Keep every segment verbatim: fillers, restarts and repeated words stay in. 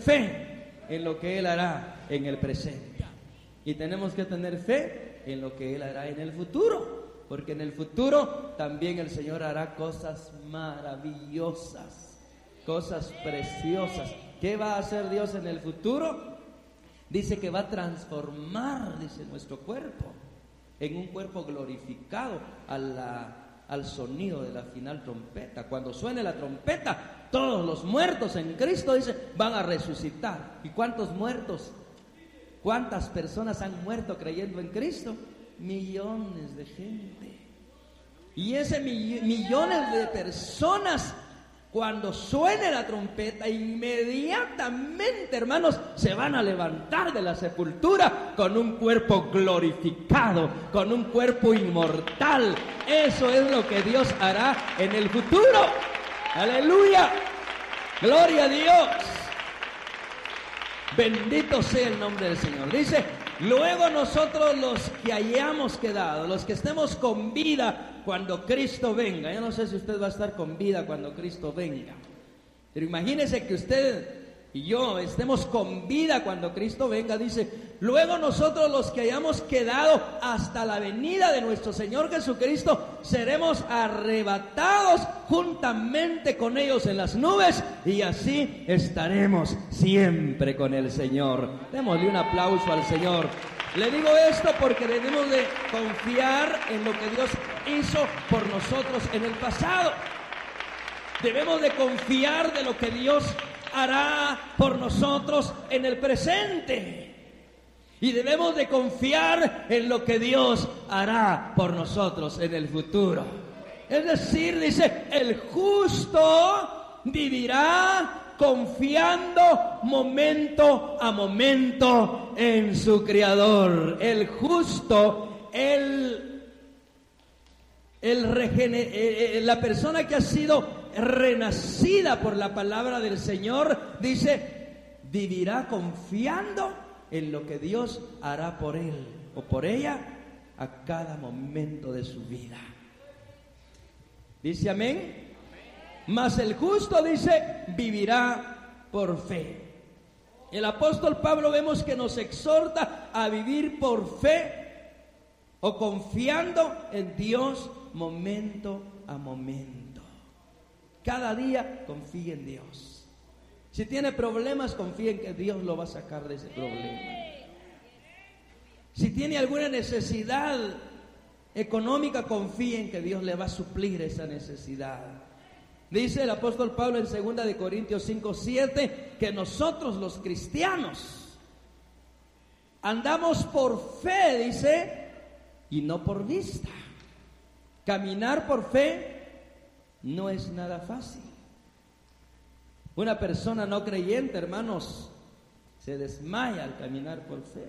fe en lo que Él hará en el presente. Y tenemos que tener fe en lo que Él hará en el futuro, porque en el futuro también el Señor hará cosas maravillosas, cosas preciosas. ¿Qué va a hacer Dios en el futuro? Dice que va a transformar, dice, nuestro cuerpo en un cuerpo glorificado a la al sonido de la final trompeta. Cuando suene la trompeta, todos los muertos en Cristo, dice, van a resucitar. ¿Y cuántos muertos? ¿Cuántas personas han muerto creyendo en Cristo? Millones de gente. Y ese mill- millones de personas, cuando suene la trompeta, inmediatamente, hermanos, se van a levantar de la sepultura con un cuerpo glorificado, con un cuerpo inmortal. Eso es lo que Dios hará en el futuro. ¡Aleluya! ¡Gloria a Dios! Bendito sea el nombre del Señor. Dice, luego nosotros los que hayamos quedado, los que estemos con vida cuando Cristo venga. Yo no sé si usted va a estar con vida cuando Cristo venga, pero imagínese que usted y yo estemos con vida cuando Cristo venga. Dice, luego nosotros los que hayamos quedado hasta la venida de nuestro Señor Jesucristo, seremos arrebatados juntamente con ellos en las nubes, y así estaremos siempre con el Señor. Démosle un aplauso al Señor. Le digo esto porque debemos de confiar en lo que Dios hizo por nosotros en el pasado. Debemos de confiar de lo que Dios hará por nosotros en el presente. Y debemos de confiar en lo que Dios hará por nosotros en el futuro. Es decir, dice, el justo vivirá confiando momento a momento en su Creador. El justo, el, el regener, eh, la persona que ha sido renacida por la palabra del Señor, dice, vivirá confiando en lo que Dios hará por él o por ella a cada momento de su vida. Dice amén. Mas el justo, dice, vivirá por fe. El apóstol Pablo vemos que nos exhorta a vivir por fe o confiando en Dios momento a momento. Cada día confíe en Dios. Si tiene problemas, confíe en que Dios lo va a sacar de ese problema. Si tiene alguna necesidad económica, confíe en que Dios le va a suplir esa necesidad. Dice el apóstol Pablo en segunda de Corintios cinco, siete, que nosotros los cristianos andamos por fe, dice, y no por vista. Caminar por fe no es nada fácil. Una persona no creyente, hermanos, se desmaya al caminar por fe.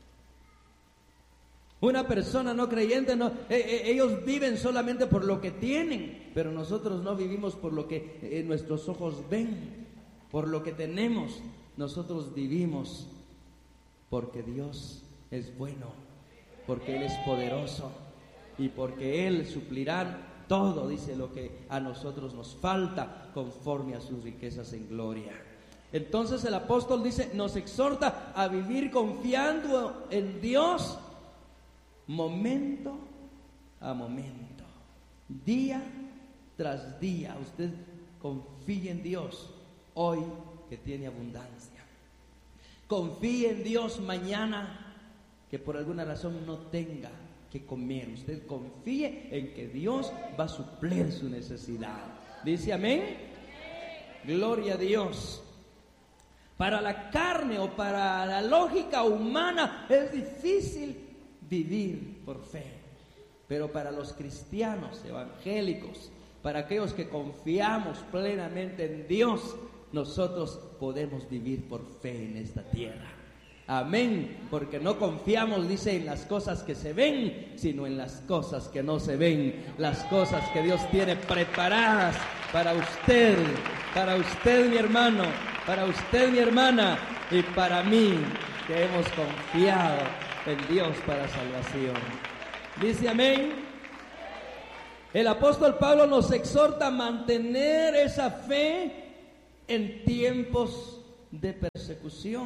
Una persona no creyente, no, eh, eh, ellos viven solamente por lo que tienen, pero nosotros no vivimos por lo que eh, nuestros ojos ven, por lo que tenemos. Nosotros vivimos porque Dios es bueno, porque Él es poderoso y porque Él suplirá todo, dice, lo que a nosotros nos falta conforme a sus riquezas en gloria. Entonces el apóstol dice, nos exhorta a vivir confiando en Dios momento a momento, día tras día. Usted confíe en Dios hoy que tiene abundancia. Confíe en Dios mañana que por alguna razón no tenga que comer. Usted confíe en que Dios va a suplir su necesidad. Dice amén. Gloria a Dios. Para la carne o para la lógica humana es difícil vivir por fe, pero para los cristianos evangélicos, para aquellos que confiamos plenamente en Dios, nosotros podemos vivir por fe en esta tierra. Amén, porque no confiamos, dice, en las cosas que se ven, sino en las cosas que no se ven, las cosas que Dios tiene preparadas para usted, para usted mi hermano, para usted mi hermana y para mí, que hemos confiado en Dios para salvación. Dice amén. El apóstol Pablo nos exhorta a mantener esa fe en tiempos de persecución,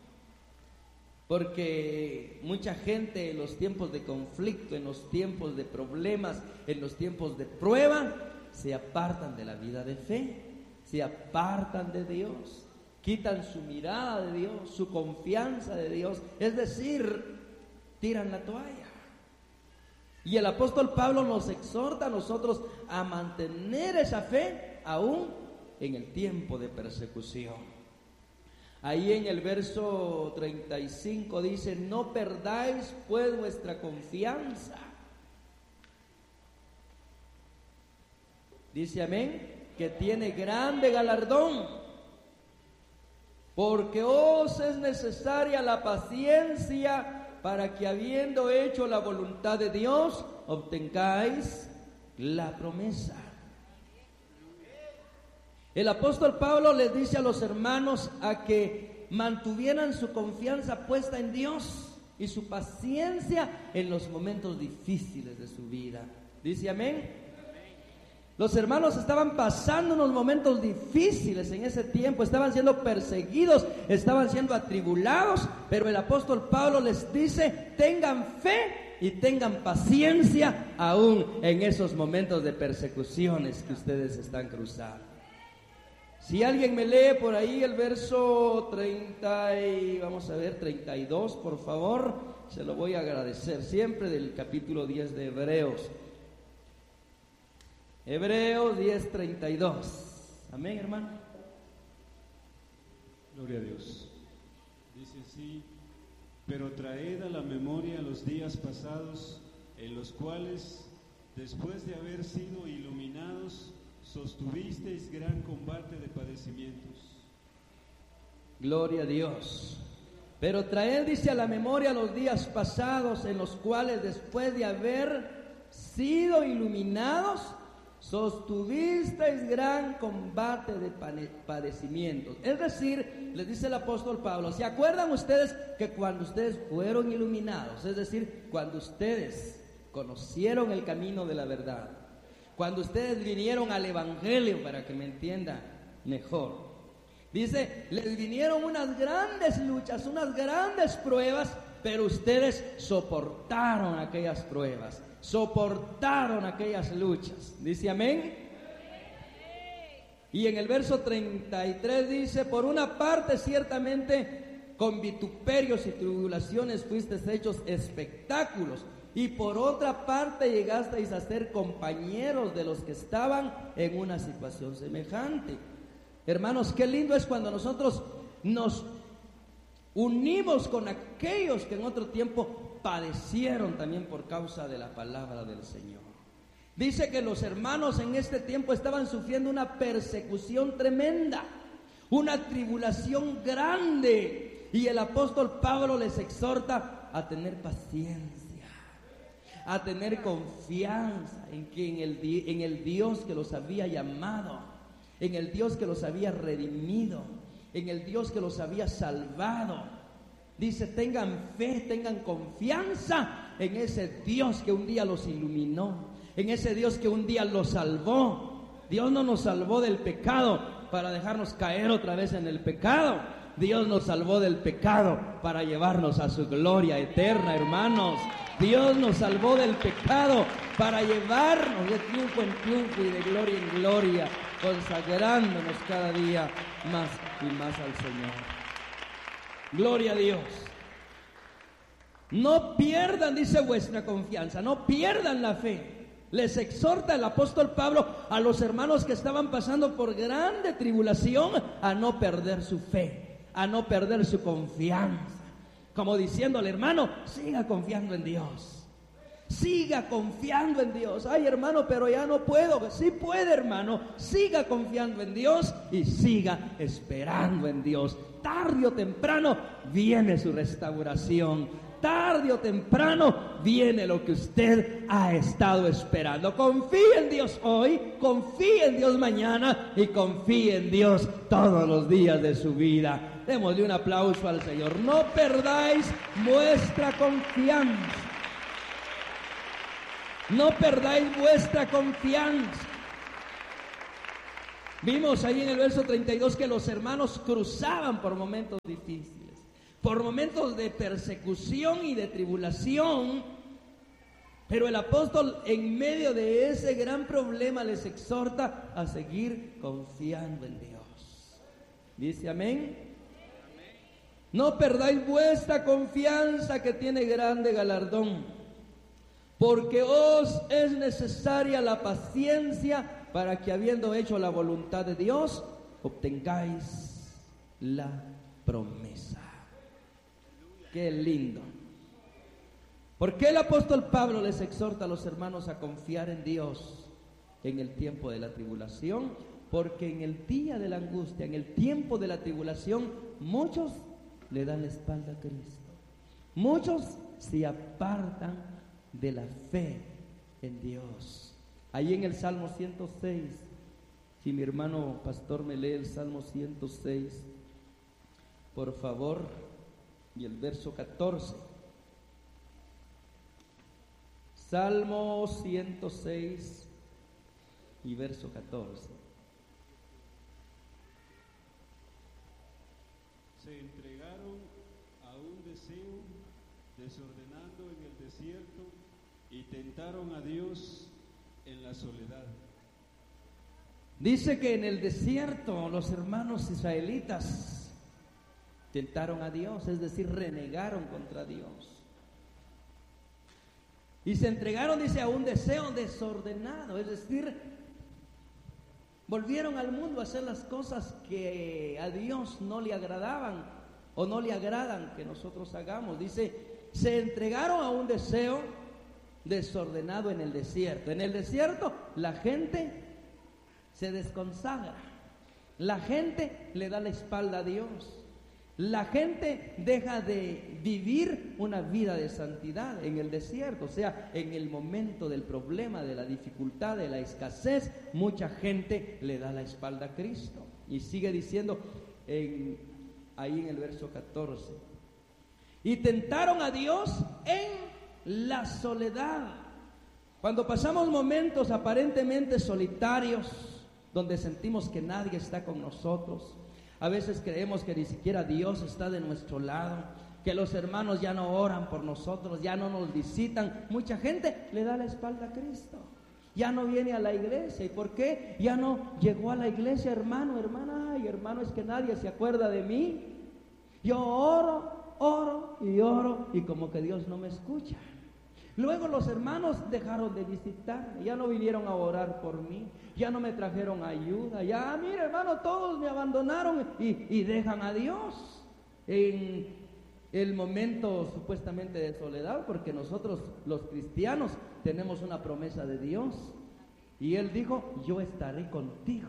porque mucha gente en los tiempos de conflicto, en los tiempos de problemas, en los tiempos de prueba, se apartan de la vida de fe, se apartan de Dios, quitan su mirada de Dios, su confianza de Dios, es decir, tiran la toalla. Y el apóstol Pablo nos exhorta a nosotros a mantener esa fe aún en el tiempo de persecución. Ahí en el verso treinta y cinco dice: no perdáis pues vuestra confianza. Dice amén, que tiene grande galardón, porque os es necesaria la paciencia para que, habiendo hecho la voluntad de Dios, obtengáis la promesa. El apóstol Pablo les dice a los hermanos a que mantuvieran su confianza puesta en Dios y su paciencia en los momentos difíciles de su vida. Dice amén. Los hermanos estaban pasando unos momentos difíciles en ese tiempo, estaban siendo perseguidos, estaban siendo atribulados, pero el apóstol Pablo les dice: tengan fe y tengan paciencia aún en esos momentos de persecuciones que ustedes están cruzando. Si alguien me lee por ahí el verso treinta y, vamos a ver, treinta y dos, por favor, se lo voy a agradecer, siempre del capítulo diez de Hebreos. Hebreos diez, treinta y dos. Amén, hermano. Gloria a Dios. Dice así: pero traed a la memoria los días pasados, en los cuales, después de haber sido iluminados, sostuvisteis gran combate de padecimientos. Gloria a Dios. Pero traed, dice, a la memoria los días pasados, en los cuales, después de haber sido iluminados, sostuvisteis gran combate de padecimientos. Es decir, les dice el apóstol Pablo: ¿se acuerdan ustedes que cuando ustedes fueron iluminados, es decir, cuando ustedes conocieron el camino de la verdad, cuando ustedes vinieron al evangelio, para que me entiendan mejor, dice, les vinieron unas grandes luchas, unas grandes pruebas, pero ustedes soportaron aquellas pruebas, soportaron aquellas luchas? Dice amén. Y en el verso treinta y tres dice: por una parte ciertamente con vituperios y tribulaciones fuisteis hechos espectáculos, y por otra parte llegasteis a ser compañeros de los que estaban en una situación semejante. Hermanos, qué lindo es cuando nosotros nos unimos con aquellos que en otro tiempo padecieron también por causa de la palabra del Señor. Dice que los hermanos en este tiempo estaban sufriendo una persecución tremenda, una tribulación grande, y el apóstol Pablo les exhorta a tener paciencia, a tener confianza en que en el, en el Dios que los había llamado, en el Dios que los había redimido, en el Dios que los había salvado. Dice: tengan fe, tengan confianza en ese Dios que un día los iluminó, en ese Dios que un día los salvó. Dios no nos salvó del pecado para dejarnos caer otra vez en el pecado. Dios nos salvó del pecado para llevarnos a su gloria eterna, hermanos. Dios nos salvó del pecado para llevarnos de triunfo en triunfo y de gloria en gloria, consagrándonos cada día más y más al Señor. Gloria a Dios. No pierdan, dice, vuestra confianza, no pierdan la fe. Les exhorta el apóstol Pablo a los hermanos que estaban pasando por grande tribulación a no perder su fe, a no perder su confianza, como diciéndole: hermano, siga confiando en Dios, siga confiando en Dios. Ay, hermano, pero ya no puedo. Sí puede, hermano, siga confiando en Dios y siga esperando en Dios. Tarde o temprano viene su restauración. Tarde o temprano viene lo que usted ha estado esperando. Confíe en Dios hoy, confíe en Dios mañana y confíe en Dios todos los días de su vida. Démosle un aplauso al Señor. No perdáis vuestra confianza. No perdáis vuestra confianza. Vimos ahí en el verso treinta y dos que los hermanos cruzaban por momentos difíciles, por momentos de persecución y de tribulación, pero el apóstol en medio de ese gran problema les exhorta a seguir confiando en Dios. Dice amén. No perdáis vuestra confianza, que tiene grande galardón, porque os es necesaria la paciencia para que, habiendo hecho la voluntad de Dios, obtengáis la promesa. Qué lindo. ¿Por qué el apóstol Pablo les exhorta a los hermanos a confiar en Dios en el tiempo de la tribulación? Porque en el día de la angustia, en el tiempo de la tribulación, muchos le dan la espalda a Cristo. Muchos se apartan de la fe en Dios. Ahí en el Salmo ciento seis, si mi hermano pastor me lee el Salmo ciento seis, por favor, y el verso catorce. Salmo ciento seis y verso catorce. Se entregaron a un deseo, desordenando en el desierto, y tentaron a Dios en la soledad. Dice que en el desierto los hermanos israelitas tentaron a Dios, es decir, renegaron contra Dios. Y se entregaron, dice, a un deseo desordenado, es decir, volvieron al mundo a hacer las cosas que a Dios no le agradaban o no le agradan que nosotros hagamos. Dice, se entregaron a un deseo desordenado en el desierto. En el desierto la gente se desconsagra, la gente le da la espalda a Dios, la gente deja de vivir una vida de santidad en el desierto. O sea, en el momento del problema, de la dificultad, de la escasez, mucha gente le da la espalda a Cristo. Y sigue diciendo en, ahí en el verso catorce, y tentaron a Dios en la soledad. Cuando pasamos momentos aparentemente solitarios, donde sentimos que nadie está con nosotros, a veces creemos que ni siquiera Dios está de nuestro lado, que los hermanos ya no oran por nosotros, ya no nos visitan. Mucha gente le da la espalda a Cristo, ya no viene a la iglesia. ¿Y por qué? Ya no llegó a la iglesia, hermano, hermana. Ay, hermano, es que nadie se acuerda de mí. Yo oro, oro y oro, y como que Dios no me escucha. Luego los hermanos dejaron de visitarme, ya no vinieron a orar por mí, ya no me trajeron ayuda, ya, mire hermano, todos me abandonaron y, y dejan a Dios en el momento supuestamente de soledad, porque nosotros los cristianos tenemos una promesa de Dios, y Él dijo, yo estaré contigo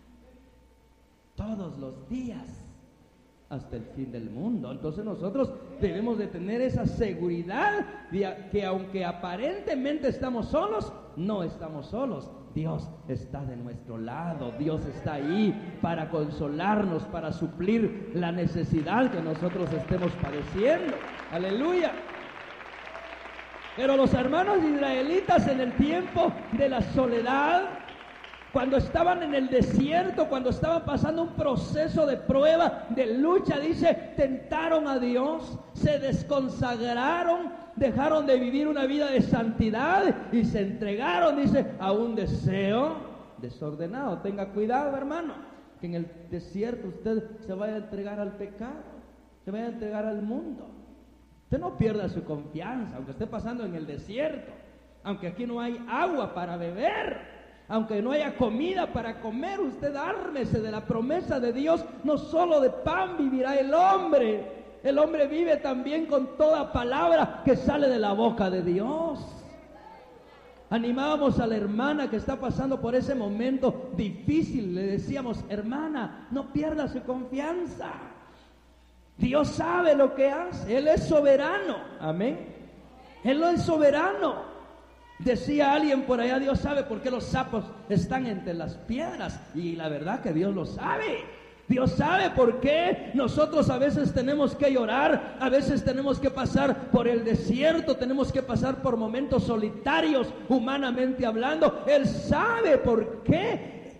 todos los días hasta el fin del mundo. Entonces nosotros debemos de tener esa seguridad de que aunque aparentemente estamos solos, no estamos solos. Dios está de nuestro lado, Dios está ahí para consolarnos, para suplir la necesidad que nosotros estemos padeciendo. Aleluya. Pero los hermanos israelitas en el tiempo de la soledad, cuando estaban en el desierto, cuando estaban pasando un proceso de prueba, de lucha, dice, tentaron a Dios, se desconsagraron, dejaron de vivir una vida de santidad y se entregaron, dice, a un deseo desordenado. Tenga cuidado, hermano, que en el desierto usted se vaya a entregar al pecado, se vaya a entregar al mundo. Usted no pierda su confianza, aunque esté pasando en el desierto, aunque aquí no hay agua para beber, aunque no haya comida para comer, usted ármese de la promesa de Dios. No solo de pan vivirá el hombre, el hombre vive también con toda palabra que sale de la boca de Dios. Animábamos a la hermana que está pasando por ese momento difícil, le decíamos, hermana, no pierda su confianza, Dios sabe lo que hace, Él es soberano, amén, Él es soberano. Decía alguien por allá, Dios sabe por qué los sapos están entre las piedras, y la verdad que Dios lo sabe. Dios sabe por qué nosotros a veces tenemos que llorar, a veces tenemos que pasar por el desierto, tenemos que pasar por momentos solitarios, humanamente hablando. Él sabe por qué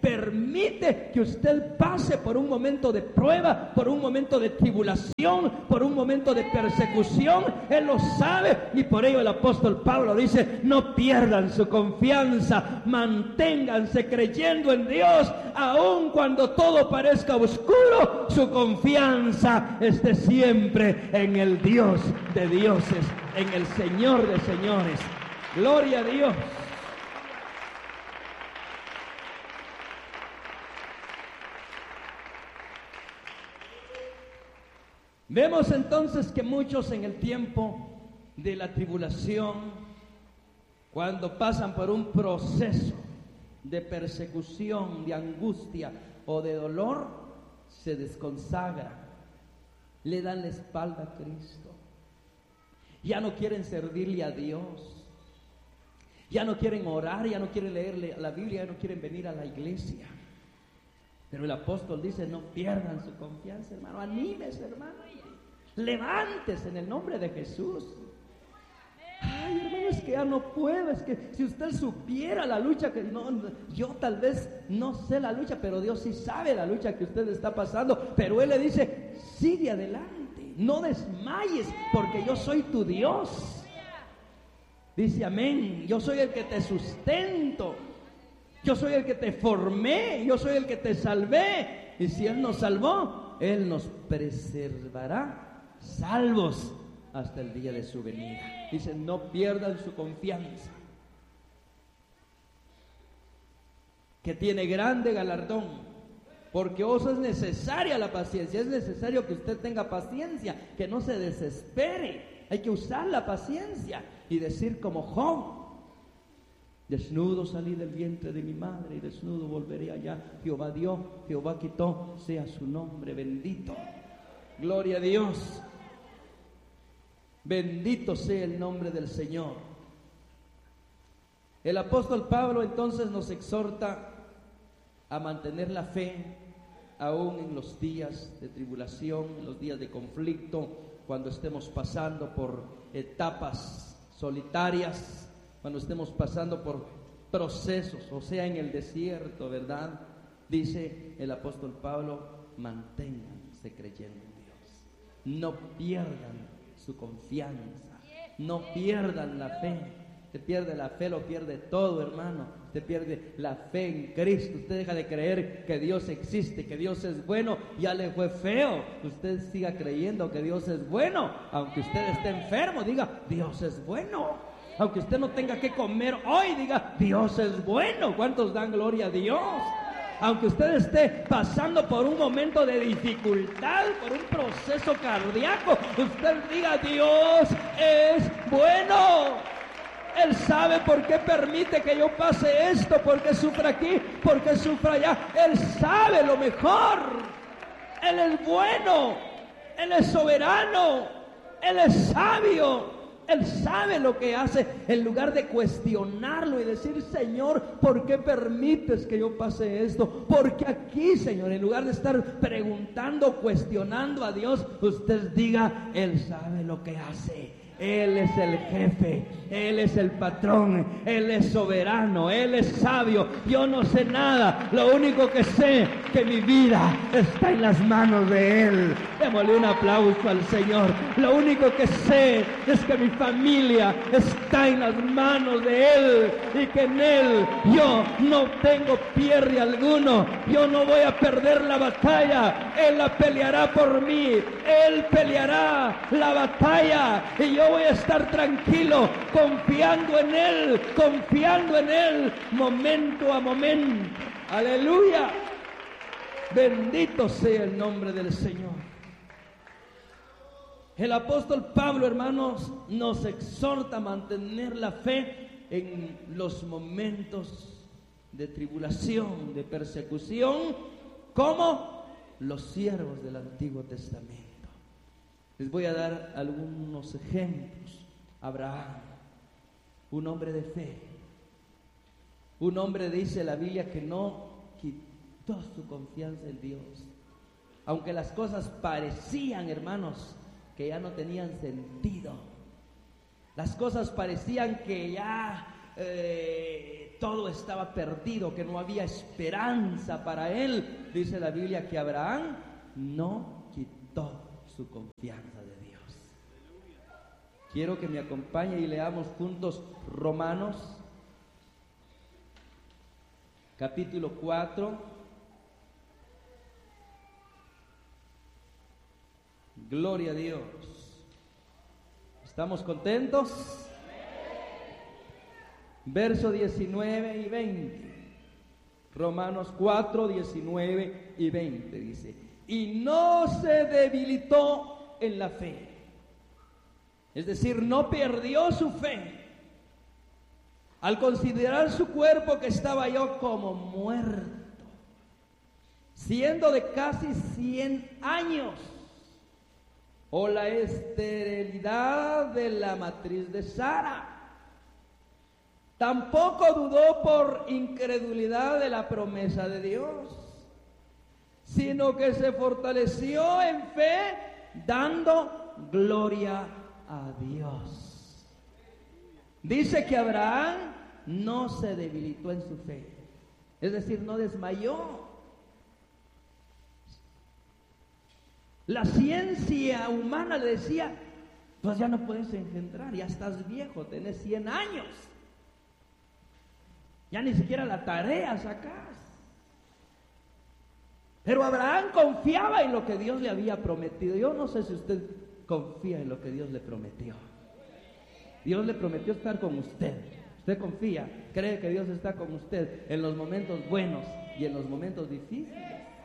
permite que usted pase por un momento de prueba, por un momento de tribulación, por un momento de persecución. Él lo sabe, y por ello el apóstol Pablo dice: no pierdan su confianza, manténganse creyendo en Dios, aun cuando todo parezca oscuro. Su confianza esté siempre en el Dios de dioses, en el Señor de señores. Gloria a Dios. Vemos entonces que muchos en el tiempo de la tribulación, cuando pasan por un proceso de persecución, de angustia o de dolor, se desconsagran, le dan la espalda a Cristo. Ya no quieren servirle a Dios, ya no quieren orar, ya no quieren leer la Biblia, ya no quieren venir a la iglesia. Pero el apóstol dice: no pierdan su confianza, hermano, anímese, hermano, levántese en el nombre de Jesús. Ay, hermano, es que ya no puedo, es que si usted supiera la lucha que no, yo tal vez no sé la lucha, pero Dios sí sabe la lucha que usted está pasando. Pero Él le dice: sigue adelante, no desmayes, porque yo soy tu Dios. Dice: amén, yo soy el que te sustento, yo soy el que te formé, yo soy el que te salvé. Y si Él nos salvó, Él nos preservará salvos hasta el día de su venida. Dice: no pierdan su confianza, que tiene grande galardón, porque os es necesaria la paciencia. Es necesario que usted tenga paciencia, que no se desespere. Hay que usar la paciencia y decir como Job: desnudo salí del vientre de mi madre y desnudo volveré allá. Jehová dio, Jehová quitó, sea su nombre bendito. Gloria a Dios. Bendito sea el nombre del Señor. El apóstol Pablo entonces nos exhorta a mantener la fe aún en los días de tribulación, en los días de conflicto, cuando estemos pasando por etapas solitarias, cuando estemos pasando por procesos, o sea, en el desierto, ¿verdad? Dice el apóstol Pablo: manténganse creyendo en Dios, no pierdan su confianza, no pierdan la fe. Usted pierde la fe, lo pierde todo, hermano. Usted pierde la fe en Cristo, usted deja de creer que Dios existe, que Dios es bueno, ya le fue feo. Usted siga creyendo que Dios es bueno, aunque usted esté enfermo, diga: Dios es bueno. Aunque usted no tenga que comer hoy, diga: Dios es bueno. ¿Cuántos dan gloria a Dios? Aunque usted esté pasando por un momento de dificultad, por un proceso cardíaco, usted diga: Dios es bueno. Él sabe por qué permite que yo pase esto, por qué sufra aquí, por qué sufra allá. Él sabe lo mejor. Él es bueno, Él es soberano, Él es sabio. Él sabe lo que hace. En lugar de cuestionarlo y decir: Señor, ¿por qué permites que yo pase esto? Porque aquí, Señor, en lugar de estar preguntando, cuestionando a Dios, usted diga: Él sabe lo que hace. Él es el jefe, Él es el patrón, Él es soberano, Él es sabio. Yo no sé nada, lo único que sé es que mi vida está en las manos de Él. Démosle un aplauso al Señor. Lo único que sé es que mi familia está en las manos de Él y que en Él yo no tengo pierde alguno. Yo no voy a perder la batalla, Él la peleará por mí. Él peleará la batalla y yo voy a estar tranquilo, confiando en Él, confiando en Él, momento a momento. Aleluya. Bendito sea el nombre del Señor. El apóstol Pablo, hermanos, nos exhorta a mantener la fe en los momentos de tribulación, de persecución, como los siervos del Antiguo Testamento. Les voy a dar algunos ejemplos. Abraham, un hombre de fe, un hombre, dice la Biblia, que no quitó su confianza en Dios, aunque las cosas parecían, hermanos, que ya no tenían sentido. Las cosas parecían que ya eh, todo estaba perdido, que no había esperanza para él, dice la Biblia que Abraham no quitó su confianza de Dios. Quiero que me acompañe y leamos juntos Romanos capítulo cuatro. Gloria a Dios. ¿Estamos contentos? Verso diecinueve y veinte. Romanos cuatro, diecinueve y veinte dice: y no se debilitó en la fe. Es decir, no perdió su fe al considerar su cuerpo que estaba yo como muerto, siendo de casi cien años, o la esterilidad de la matriz de Sara. Tampoco dudó por incredulidad de la promesa de Dios, sino que se fortaleció en fe, dando gloria a Dios. Dice que Abraham no se debilitó en su fe, es decir, no desmayó. La ciencia humana le decía: pues ya no puedes engendrar, ya estás viejo, tenés cien años, ya ni siquiera la tarea sacás. Pero Abraham confiaba en lo que Dios le había prometido. Yo no sé si usted confía en lo que Dios le prometió. Dios le prometió estar con usted. Usted confía, cree que Dios está con usted en los momentos buenos y en los momentos difíciles.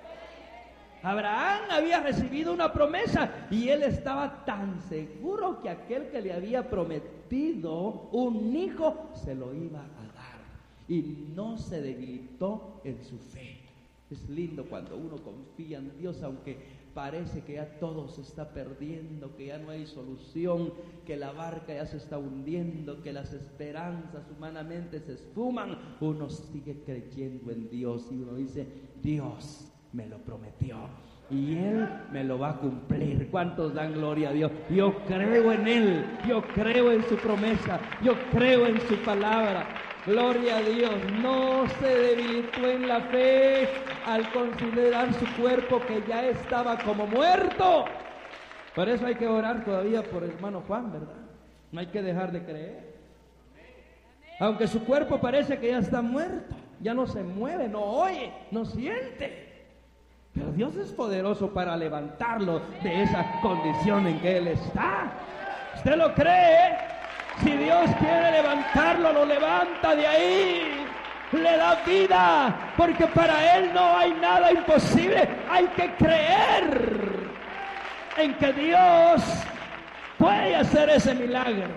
Abraham había recibido una promesa y él estaba tan seguro que aquel que le había prometido un hijo se lo iba a dar, y no se debilitó en su fe. Es lindo cuando uno confía en Dios, aunque parece que ya todo se está perdiendo, que ya no hay solución, que la barca ya se está hundiendo, que las esperanzas humanamente se esfuman. Uno sigue creyendo en Dios y uno dice: Dios me lo prometió y Él me lo va a cumplir. ¿Cuántos dan gloria a Dios? Yo creo en Él, yo creo en su promesa, yo creo en su palabra. Gloria a Dios. No se debilitó en la fe al considerar su cuerpo que ya estaba como muerto. Por eso hay que orar todavía por el hermano Juan, ¿verdad? No hay que dejar de creer. Aunque su cuerpo parece que ya está muerto, ya no se mueve, no oye, no siente. Pero Dios es poderoso para levantarlo de esa condición en que Él está. ¿Usted lo cree? Si Dios quiere levantarlo, lo levanta de ahí, le da vida, porque para Él no hay nada imposible. Hay que creer en que Dios puede hacer ese milagro.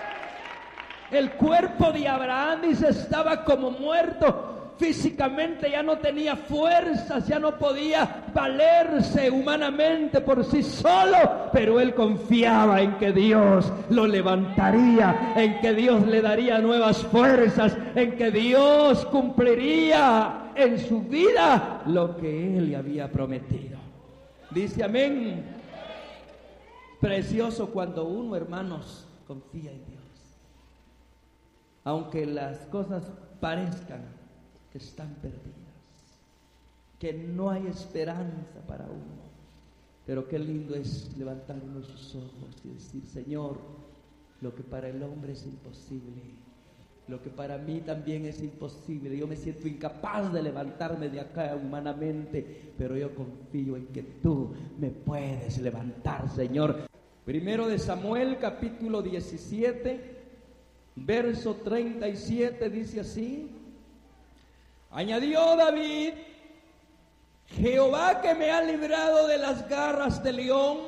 El cuerpo de Abraham, dice, estaba como muerto. Físicamente ya no tenía fuerzas, ya no podía valerse humanamente por sí solo, pero él confiaba en que Dios lo levantaría, en que Dios le daría nuevas fuerzas, en que Dios cumpliría en su vida lo que él le había prometido. Dice amén. Precioso cuando uno, hermanos, confía en Dios, aunque las cosas parezcan que están perdidas, que no hay esperanza para uno. Pero qué lindo es levantar uno sus ojos y decir: Señor, lo que para el hombre es imposible, lo que para mí también es imposible. Yo me siento incapaz de levantarme de acá humanamente, pero yo confío en que tú me puedes levantar, Señor. Primero de Samuel, capítulo diecisiete, verso treinta y siete, dice así: añadió David: Jehová, que me ha librado de las garras del león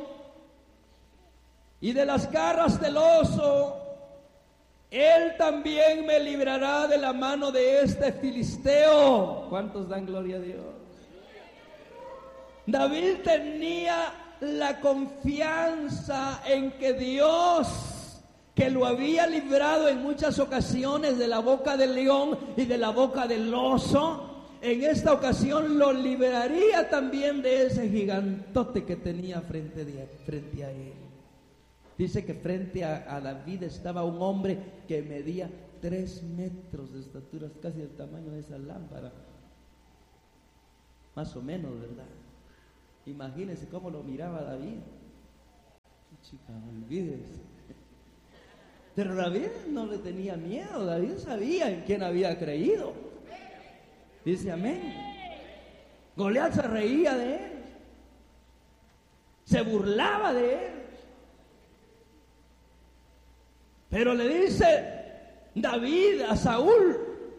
y de las garras del oso, Él también me librará de la mano de este filisteo. ¿Cuántos dan gloria a Dios? David tenía la confianza en que Dios, que lo había librado en muchas ocasiones de la boca del león y de la boca del oso, en esta ocasión lo liberaría también de ese gigantote que tenía frente, de, frente a él. Dice que frente a, a David estaba un hombre que medía tres metros de estatura, casi el tamaño de esa lámpara. Más o menos, ¿verdad? Imagínense cómo lo miraba David. Chica, olvídese. Pero David no le tenía miedo, David sabía en quién había creído. Dice amén. Goliat se reía de él, se burlaba de él. Pero le dice David a Saúl: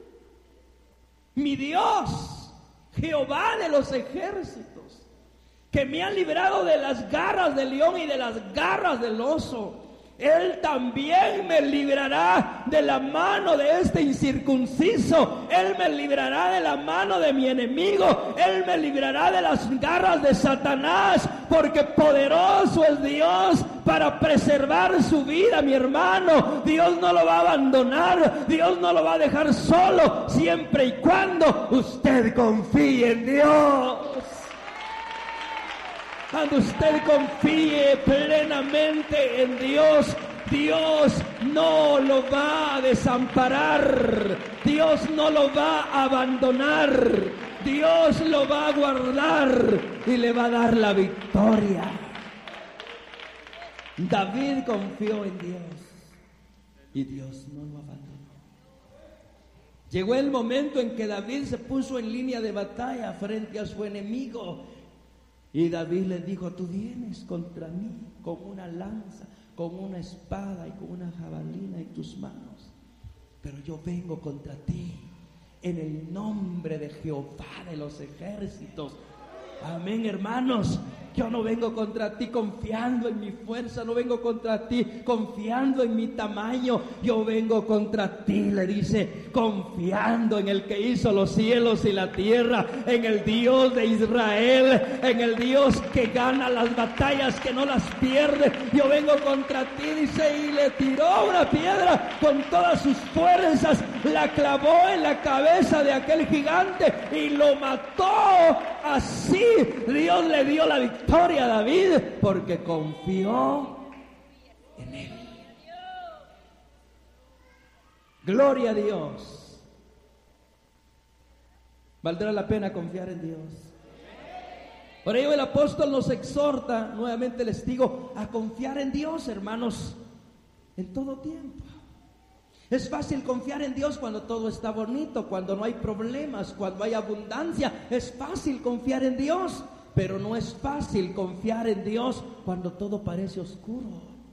mi Dios, Jehová de los ejércitos, que me ha librado de las garras del león y de las garras del oso, Él también me librará de la mano de este incircunciso. Él me librará de la mano de mi enemigo. Él me librará de las garras de Satanás, porque poderoso es Dios para preservar su vida, mi hermano. Dios no lo va a abandonar, Dios no lo va a dejar solo, siempre y cuando usted confíe en Dios. Cuando usted confíe plenamente en Dios, Dios no lo va a desamparar, Dios no lo va a abandonar, Dios lo va a guardar y le va a dar la victoria. David confió en Dios y Dios no lo abandonó. Llegó el momento en que David se puso en línea de batalla frente a su enemigo. Y David le dijo: tú vienes contra mí con una lanza, con una espada y con una jabalina en tus manos, pero yo vengo contra ti en el nombre de Jehová de los ejércitos. Amén, hermanos. Yo no vengo contra ti confiando en mi fuerza, no vengo contra ti confiando en mi tamaño, yo vengo contra ti, le dice, confiando en el que hizo los cielos y la tierra, en el Dios de Israel, en el Dios que gana las batallas, que no las pierde. Yo vengo contra ti, dice, y le tiró una piedra con todas sus fuerzas, la clavó en la cabeza de aquel gigante y lo mató. Así Dios le dio la victoria a David, porque confió en él. Gloria a Dios. Valdrá la pena confiar en Dios. Por ello el apóstol nos exhorta, nuevamente les digo, a confiar en Dios, hermanos, en todo tiempo. Es fácil confiar en Dios cuando todo está bonito, cuando no hay problemas, cuando hay abundancia. Es fácil confiar en Dios, pero no es fácil confiar en Dios cuando todo parece oscuro,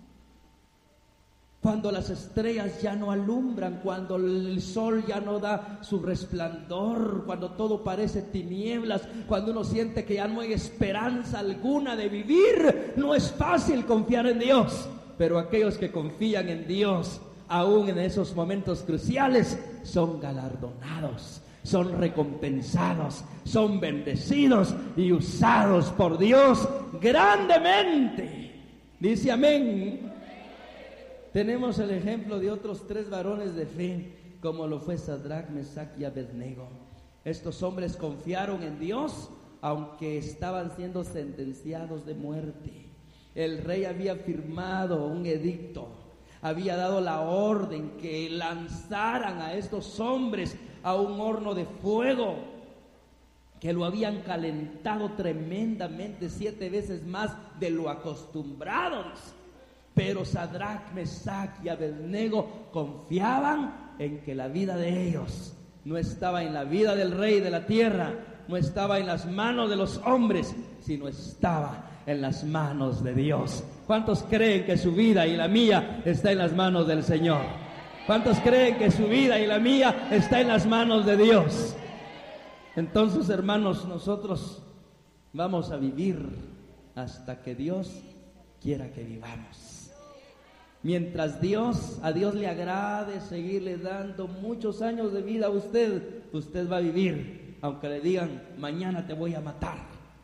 cuando las estrellas ya no alumbran, cuando el sol ya no da su resplandor, cuando todo parece tinieblas, cuando uno siente que ya no hay esperanza alguna de vivir. No es fácil confiar en Dios, pero aquellos que confían en Dios, aún en esos momentos cruciales, son galardonados, son recompensados, son bendecidos y usados por Dios grandemente. Dice amén. Tenemos el ejemplo de otros tres varones de fe, como lo fue Sadrach, Mesach y Abednego. Estos hombres confiaron en Dios, aunque estaban siendo sentenciados de muerte. El rey había firmado un edicto, había dado la orden que lanzaran a estos hombres a un horno de fuego, que lo habían calentado tremendamente, siete veces más de lo acostumbrado. Pero Sadrach, Mesach y Abednego confiaban en que la vida de ellos no estaba en la vida del rey de la tierra, no estaba en las manos de los hombres, sino estaba en las manos de Dios. ¿Cuántos creen que su vida y la mía está en las manos del Señor? ¿Cuántos creen que su vida y la mía está en las manos de Dios? Entonces, hermanos, nosotros vamos a vivir hasta que Dios quiera que vivamos. Mientras Dios, a Dios le agrade seguirle dando muchos años de vida a usted, usted va a vivir, aunque le digan, mañana te voy a matar,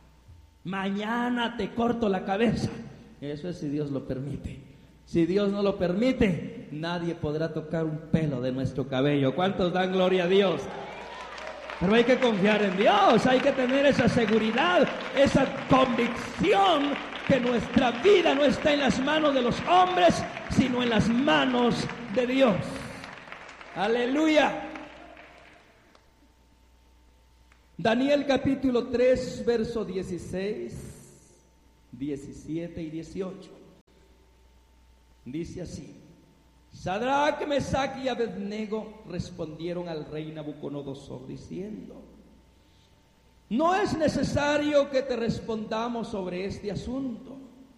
mañana te corto la cabeza. Eso es si Dios lo permite. Si Dios no lo permite, nadie podrá tocar un pelo de nuestro cabello. ¿Cuántos dan gloria a Dios? Pero hay que confiar en Dios, hay que tener esa seguridad, esa convicción que nuestra vida no está en las manos de los hombres, sino en las manos de Dios. Aleluya. Daniel capítulo tres, verso dieciséis, diecisiete y dieciocho. Dice así: Sadrach, Mesach y Abednego respondieron al rey Nabucodonosor diciendo: no es necesario que te respondamos sobre este asunto.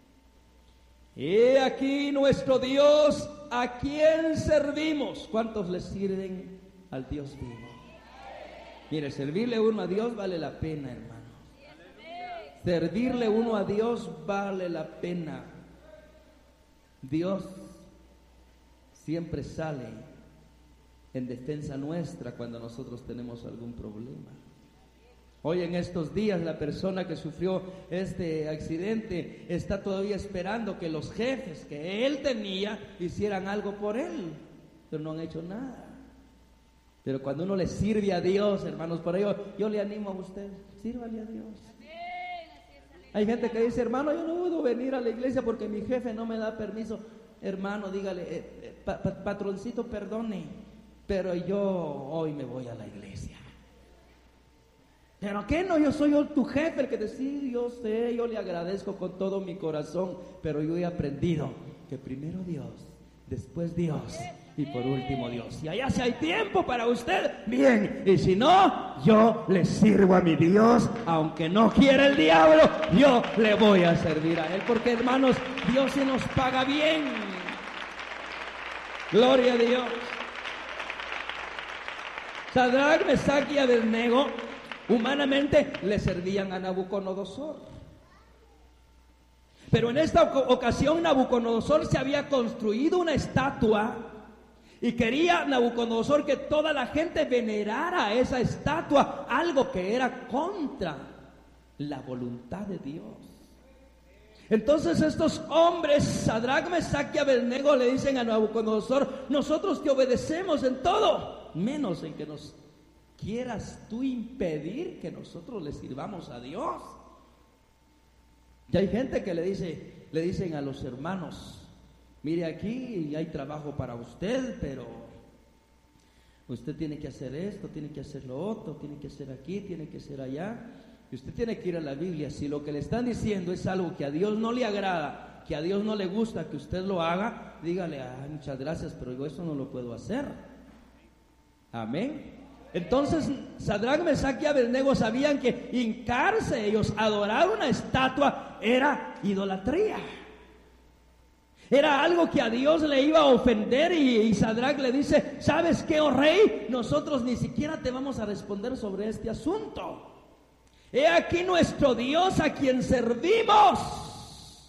He aquí nuestro Dios, a quien servimos. ¿Cuántos le sirven al Dios vivo? Mire, servirle uno a Dios vale la pena, hermano. Servirle uno a Dios vale la pena. Dios siempre sale en defensa nuestra cuando nosotros tenemos algún problema. Hoy en estos días la persona que sufrió este accidente está todavía esperando que los jefes que él tenía hicieran algo por él, pero no han hecho nada. Pero cuando uno le sirve a Dios, hermanos, por ello yo le animo a usted, sírvale a Dios. Hay gente que dice: hermano, yo no puedo venir a la iglesia porque mi jefe no me da permiso. Hermano, dígale: eh, eh, pa, pa, patroncito, perdone, pero yo hoy me voy a la iglesia. ¿Pero qué no? Yo soy yo, tu jefe, el que te sí, yo sé, yo le agradezco con todo mi corazón, pero yo he aprendido que primero Dios, después Dios y por último Dios. Y allá si hay tiempo para usted, bien, y si no, yo le sirvo a mi Dios, aunque no quiera el diablo, yo le voy a servir a él, porque hermanos, Dios se nos paga bien. Gloria a Dios. Sadrach, Mesach y Abednego humanamente le servían a Nabucodonosor. Pero en esta ocasión Nabucodonosor se había construido una estatua y quería Nabucodonosor que toda la gente venerara a esa estatua, algo que era contra la voluntad de Dios. Entonces estos hombres, Sadrach, Mesach y Abednego, le dicen a Nabucodonosor: nosotros te obedecemos en todo, menos en que nos quieras tú impedir que nosotros le sirvamos a Dios. Y hay gente que le dice, le dicen a los hermanos: mire, aquí hay trabajo para usted, pero usted tiene que hacer esto, tiene que hacer lo otro, tiene que hacer aquí, tiene que hacer allá, y usted tiene que ir a la Biblia. Si lo que le están diciendo es algo que a Dios no le agrada, que a Dios no le gusta que usted lo haga, dígale: ah, muchas gracias, pero yo eso no lo puedo hacer. Amén. Entonces Sadrach, Mesach y Abednego sabían que hincarse ellos, adorar una estatua, era idolatría. Era algo que a Dios le iba a ofender, y, y Sadrach le dice: ¿sabes qué, oh rey? Nosotros ni siquiera te vamos a responder sobre este asunto. He aquí nuestro Dios, a quien servimos.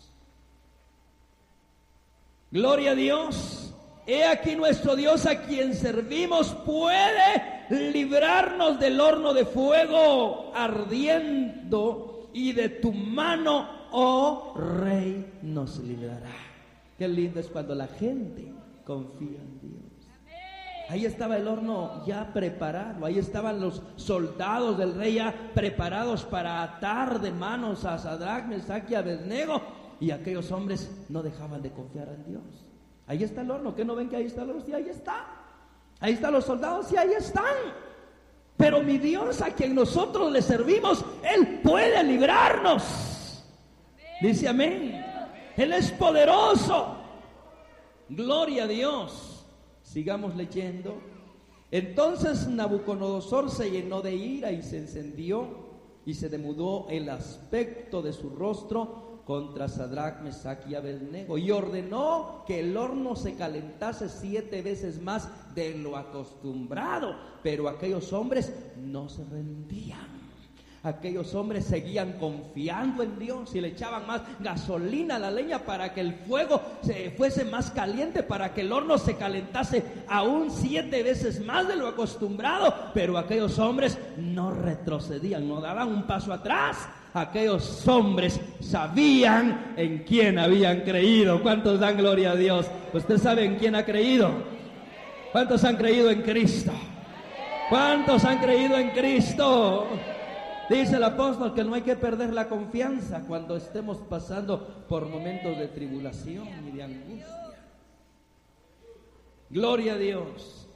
Gloria a Dios. He aquí nuestro Dios, a quien servimos, puede librarnos del horno de fuego ardiendo, y de tu mano, oh rey, nos librará. Qué lindo es cuando la gente confía en Dios. Ahí estaba el horno ya preparado, ahí estaban los soldados del rey ya preparados para atar de manos a Sadrach, Mesach y Abednego, y aquellos hombres no dejaban de confiar en Dios. Ahí está el horno. ¿Qué no ven que ahí está el horno? Sí, ahí está. Ahí están los soldados, sí, ahí están. Pero mi Dios, a quien nosotros le servimos, Él puede librarnos. Dice amén. Él es poderoso. Gloria a Dios. Sigamos leyendo. Entonces Nabucodonosor se llenó de ira y se encendió, y se demudó el aspecto de su rostro contra Sadrach, Mesach y Abednego, y ordenó que el horno se calentase siete veces más de lo acostumbrado. Pero aquellos hombres no se rendían. Aquellos hombres seguían confiando en Dios y le echaban más gasolina a la leña para que el fuego se fuese más caliente, para que el horno se calentase aún siete veces más de lo acostumbrado. Pero aquellos hombres no retrocedían, no daban un paso atrás. Aquellos hombres sabían en quién habían creído. ¿Cuántos dan gloria a Dios? ¿Usted sabe en quién ha creído? ¿Cuántos han creído en Cristo? ¿Cuántos han creído en Cristo? Dice el apóstol que no hay que perder la confianza cuando estemos pasando por momentos de tribulación y de angustia. Gloria a Dios.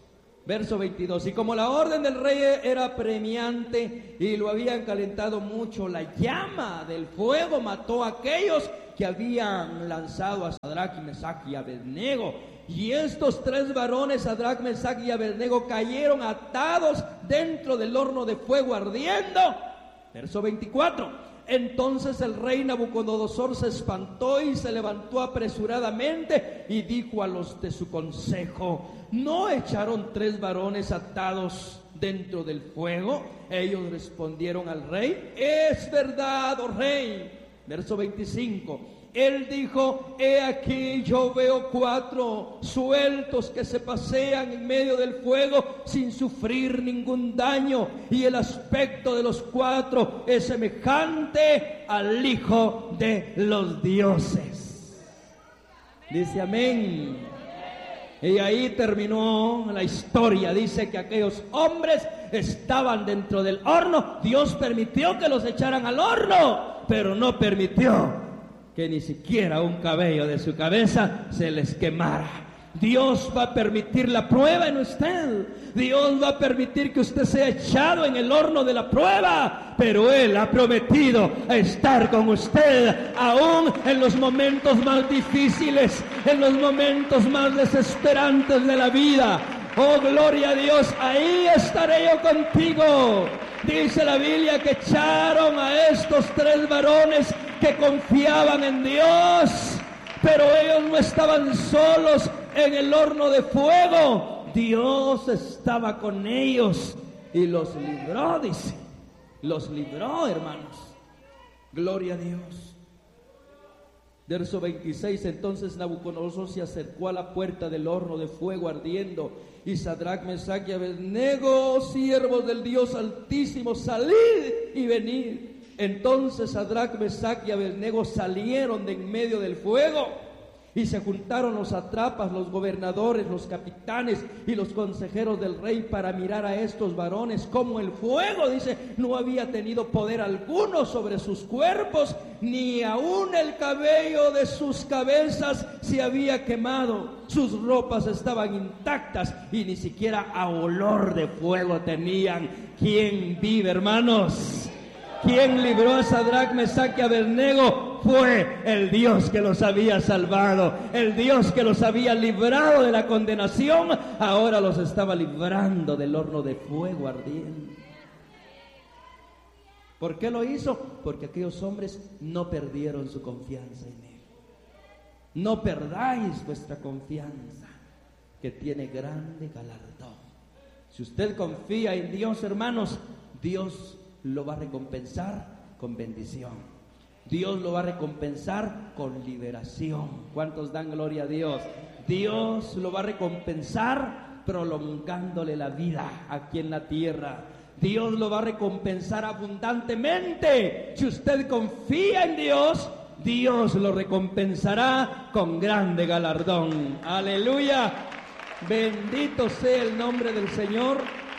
Verso veintidós, y como la orden del rey era premiante y lo habían calentado mucho, la llama del fuego mató a aquellos que habían lanzado a Sadrach, Mesach y Abednego. Y estos tres varones, Sadrach, Mesach y Abednego, cayeron atados dentro del horno de fuego ardiendo. Verso veinticuatro. Entonces el rey Nabucodonosor se espantó y se levantó apresuradamente y dijo a los de su consejo: ¿no echaron tres varones atados dentro del fuego? Ellos respondieron al rey: es verdad, oh rey. Verso veinticinco. Él dijo: he aquí, yo veo cuatro sueltos que se pasean en medio del fuego sin sufrir ningún daño, y el aspecto de los cuatro es semejante al Hijo de los dioses. Dice amén. Y ahí terminó la historia. Dice que aquellos hombres estaban dentro del horno. Dios permitió que los echaran al horno, pero no permitió que ni siquiera un cabello de su cabeza se les quemara. Dios va a permitir la prueba en usted. Dios va a permitir que usted sea echado en el horno de la prueba, pero Él ha prometido estar con usted aún en los momentos más difíciles, en los momentos más desesperantes de la vida. Oh, gloria a Dios, ahí estaré yo contigo. Dice la Biblia que echaron a estos tres varones que confiaban en Dios, pero ellos no estaban solos en el horno de fuego. Dios estaba con ellos y los libró, dice. Los libró, hermanos. Gloria a Dios. Verso veintiséis. Entonces Nabucodonosor se acercó a la puerta del horno de fuego ardiendo, y Sadrach, Mesach y Abednego, siervos del Dios Altísimo, salid y venid. Entonces Sadrach, Mesach y Abednego salieron de en medio del fuego, y se juntaron los satrapas, los gobernadores, los capitanes y los consejeros del rey para mirar a estos varones, como el fuego, dice, no había tenido poder alguno sobre sus cuerpos, ni aún el cabello de sus cabezas se había quemado. Sus ropas estaban intactas y ni siquiera a olor de fuego tenían. ¿Quién vive, hermanos? ¿Quién libró a Sadrach, Mesach y Abednego? Fue el Dios que los había salvado, el Dios que los había librado de la condenación. Ahora los estaba librando del horno de fuego ardiente. ¿Por qué lo hizo? Porque aquellos hombres no perdieron su confianza en Él. No perdáis vuestra confianza, que tiene grande galardón. Si usted confía en Dios, hermanos, Dios lo va a recompensar con bendición. Dios lo va a recompensar con liberación. ¿Cuántos dan gloria a Dios? Dios lo va a recompensar prolongándole la vida aquí en la tierra. Dios lo va a recompensar abundantemente. Si usted confía en Dios, Dios lo recompensará con grande galardón. Aleluya. Bendito sea el nombre del Señor.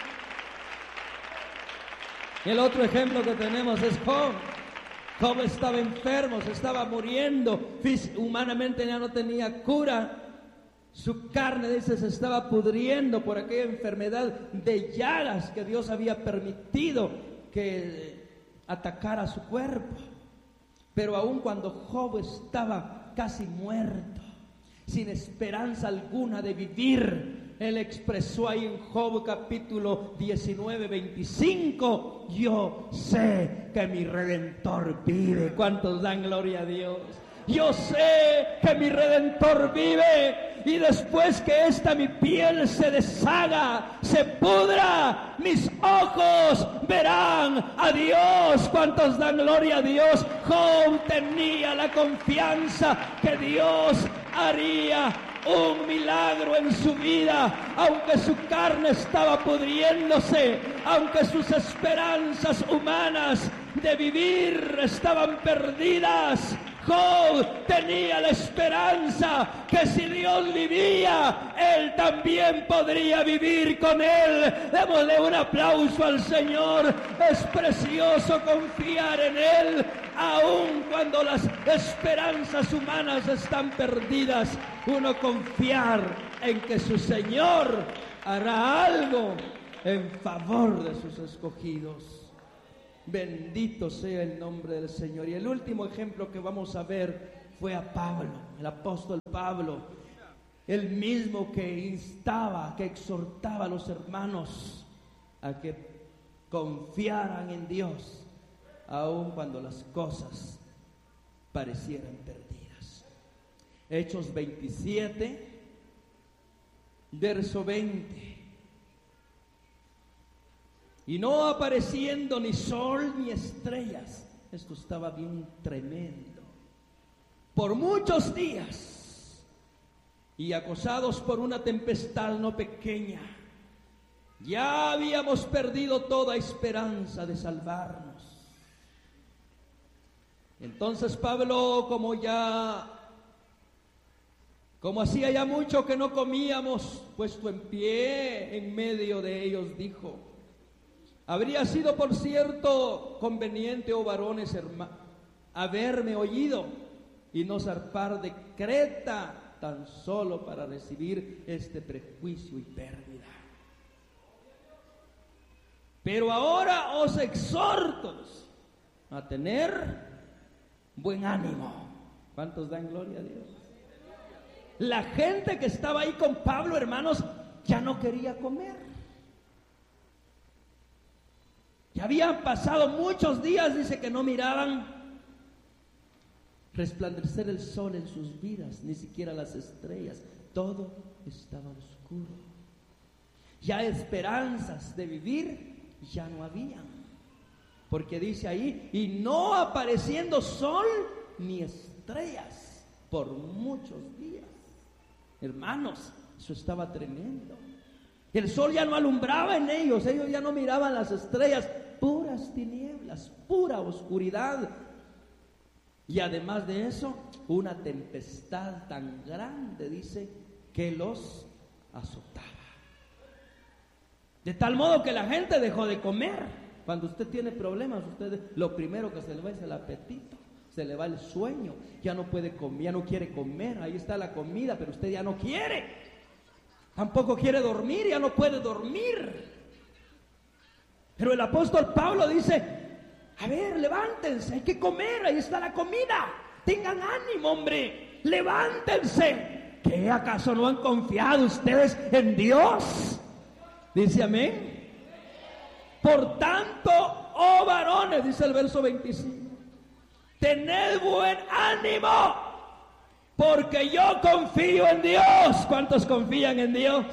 El otro ejemplo que tenemos es Job. Job estaba enfermo, se estaba muriendo, humanamente ya no tenía cura. Su carne, dice, se estaba pudriendo por aquella enfermedad de llagas que Dios había permitido que atacara su cuerpo. Pero aun cuando Job estaba casi muerto, sin esperanza alguna de vivir, Él expresó ahí en Job capítulo diecinueve, veinticinco: yo sé que mi Redentor vive. ¿Cuántos dan gloria a Dios? Yo sé que mi Redentor vive, y después que esta mi piel se deshaga, se pudra, mis ojos verán a Dios. ¿Cuántos dan gloria a Dios? Job tenía la confianza que Dios haría un milagro en su vida, aunque su carne estaba pudriéndose, aunque sus esperanzas humanas de vivir estaban perdidas. Job tenía la esperanza que si Dios vivía, él también podría vivir con Él. Démosle un aplauso al Señor. Es precioso confiar en Él, aun cuando las esperanzas humanas están perdidas. Uno confiar en que su Señor hará algo en favor de sus escogidos. Bendito sea el nombre del Señor. Y el último ejemplo que vamos a ver fue a Pablo, el apóstol Pablo, el mismo que instaba, que exhortaba a los hermanos a que confiaran en Dios, aun cuando las cosas parecieran perdidas. Hechos veintisiete, verso veinte. Y no apareciendo ni sol ni estrellas, esto estaba bien tremendo, por muchos días, y acosados por una tempestad no pequeña, ya habíamos perdido toda esperanza de salvarnos. Entonces Pablo, como ya, como hacía ya mucho que no comíamos, puesto en pie en medio de ellos, dijo: habría sido, por cierto, conveniente, oh varones, hermanos, haberme oído y no zarpar de Creta tan solo para recibir este prejuicio y pérdida. Pero ahora os exhorto a tener buen ánimo. ¿Cuántos dan gloria a Dios? La gente que estaba ahí con Pablo, hermanos, ya no quería comer. Ya habían pasado muchos días, dice, que no miraban resplandecer el sol en sus vidas, ni siquiera las estrellas. Todo estaba oscuro. Ya esperanzas de vivir ya no habían, porque dice ahí: y no apareciendo sol ni estrellas por muchos días. Hermanos, eso estaba tremendo. El sol ya no alumbraba en ellos, ellos ya no miraban las estrellas, puras tinieblas, pura oscuridad. Y además de eso, una tempestad tan grande, dice, que los azotaba. De tal modo que la gente dejó de comer. Cuando usted tiene problemas, usted lo primero que se le va es el apetito, se le va el sueño, ya no puede comer, ya no quiere comer. Ahí está la comida, pero usted ya no quiere. Tampoco quiere dormir, ya no puede dormir. Pero el apóstol Pablo dice: a ver, levántense, hay que comer, ahí está la comida. Tengan ánimo, hombre, levántense. ¿Qué acaso no han confiado ustedes en Dios? Dice amén. Por tanto, oh varones, dice el verso veinticinco, tened buen ánimo, porque yo confío en Dios. ¿Cuántos confían en Dios?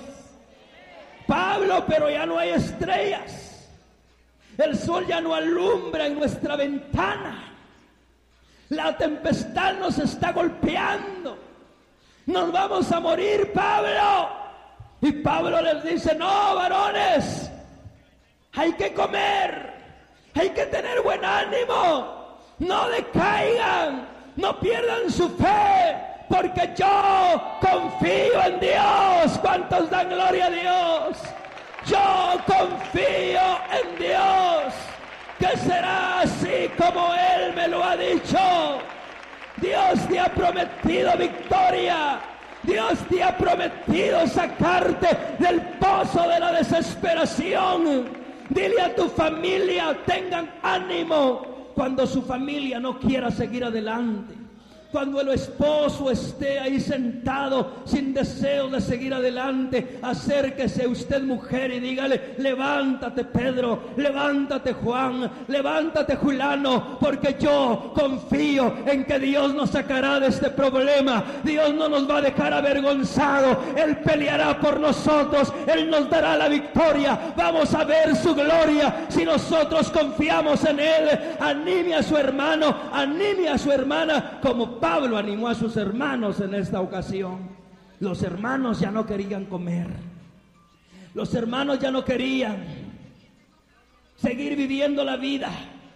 Pablo, pero ya no hay estrellas, el sol ya no alumbra en nuestra ventana, la tempestad nos está golpeando, nos vamos a morir, Pablo. Y Pablo les dice: no, varones, hay que comer, hay que tener buen ánimo, no decaigan, no pierdan su fe, porque yo confío en Dios. ¿Cuántos dan gloria a Dios? Yo confío en Dios, que será así como Él me lo ha dicho. Dios te ha prometido victoria. Dios te ha prometido sacarte del pozo de la desesperación. Dile a tu familia: tengan ánimo cuando su familia no quiera seguir adelante. Cuando el esposo esté ahí sentado sin deseo de seguir adelante, acérquese usted, mujer, y dígale: levántate, Pedro, levántate, Juan, levántate, Julano, porque yo confío en que Dios nos sacará de este problema. Dios no nos va a dejar avergonzados, Él peleará por nosotros, Él nos dará la victoria. Vamos a ver su gloria si nosotros confiamos en Él. Anime a su hermano, anime a su hermana, como Pablo animó a sus hermanos en esta ocasión. Los hermanos ya no querían comer, los hermanos ya no querían seguir viviendo la vida,